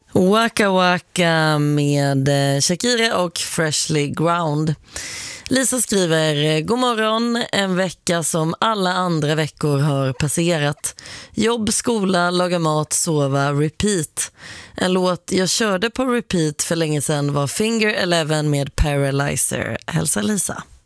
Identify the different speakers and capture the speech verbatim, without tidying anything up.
Speaker 1: Waka Waka med Shakira och Freshly Ground. Lisa skriver: God morgon, en vecka som alla andra veckor har passerat. Jobb, skola, laga mat, sova, repeat. En låt jag körde på repeat för länge sedan var Finger Eleven med Paralyzer. Hälsa Lisa.